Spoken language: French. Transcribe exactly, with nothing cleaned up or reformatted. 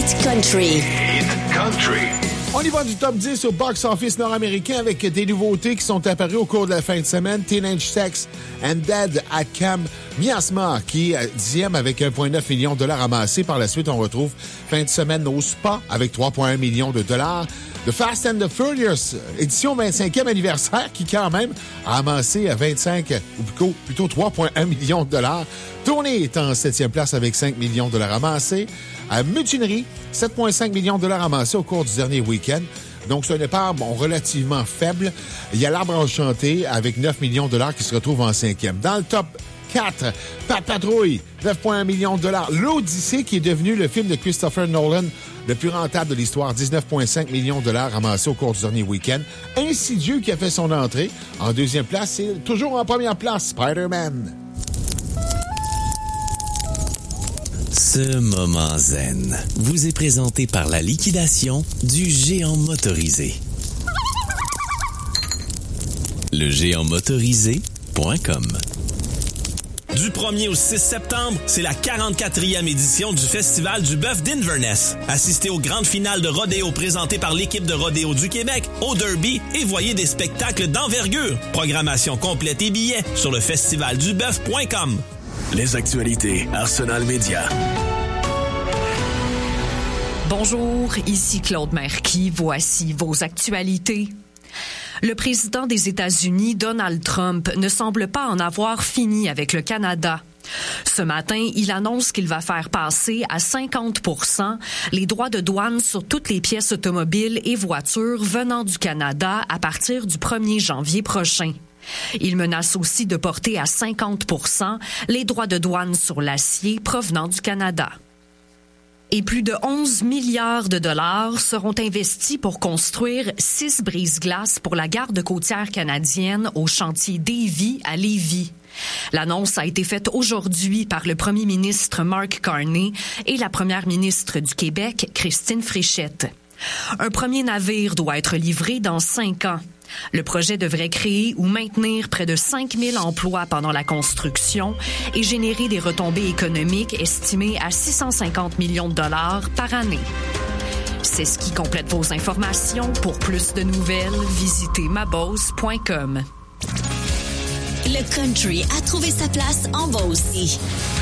Hit Country. Hit Country. On y va du top dix au box-office nord-américain avec des nouveautés qui sont apparues au cours de la fin de semaine. Teenage Sex and Dead at Camp Miasma, qui est dixième avec un virgule neuf million de dollars amassés. Par la suite, on retrouve fin de semaine au Spa avec trois virgule un millions de dollars. The Fast and the Furious, édition vingt-cinquième anniversaire, qui quand même a amassé à vingt-cinq, ou plutôt, plutôt trois virgule un millions de dollars. Tony est en septième place avec cinq millions de dollars amassés. À Mutinerie, sept virgule cinq millions de dollars amassés au cours du dernier week-end. Donc, c'est un départ bon, relativement faible. Il y a l'Arbre enchanté avec neuf millions de dollars qui se retrouve en cinquième. Dans le top quatre, Pat Patrouille, neuf virgule un millions de dollars. L'Odyssée, qui est devenu le film de Christopher Nolan le plus rentable de l'histoire, dix-neuf virgule cinq millions de dollars amassés au cours du dernier week-end. Insidieux qui a fait son entrée en deuxième place et toujours en première place, Spider-Man. Ce moment zen vous est présenté par la liquidation du géant motorisé. le géant motorisé point com. Du premier au six septembre, c'est la quarante-quatrième édition du Festival du bœuf d'Inverness. Assistez aux grandes finales de rodéo présentées par l'équipe de rodéo du Québec, au Derby, et voyez des spectacles d'envergure. Programmation complète et billets sur le festival du bœuf point com. Les actualités Arsenal Média. Bonjour, ici Claude Marquis. Voici vos actualités. Le président des États-Unis, Donald Trump, ne semble pas en avoir fini avec le Canada. Ce matin, il annonce qu'il va faire passer à cinquante pour cent les droits de douane sur toutes les pièces automobiles et voitures venant du Canada à partir du premier janvier prochain. Il menace aussi de porter à cinquante pour cent les droits de douane sur l'acier provenant du Canada. Et plus de onze milliards de dollars seront investis pour construire six brise-glaces pour la garde côtière canadienne au chantier Davie à Lévis. L'annonce a été faite aujourd'hui par le premier ministre Mark Carney et la première ministre du Québec, Christine Fréchette. Un premier navire doit être livré dans cinq ans. Le projet devrait créer ou maintenir près de cinq mille emplois pendant la construction et générer des retombées économiques estimées à six cent cinquante millions de dollars par année. C'est ce qui complète vos informations. Pour plus de nouvelles, visitez mabose point com. Le country a trouvé sa place en Beauce.